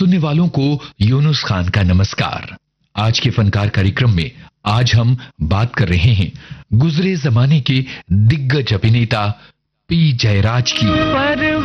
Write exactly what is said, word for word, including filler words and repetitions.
सुनने वालों को यूनुस खान का नमस्कार। आज के फनकार कार्यक्रम में आज हम बात कर रहे हैं गुजरे जमाने के दिग्गज अभिनेता पी जयराज की।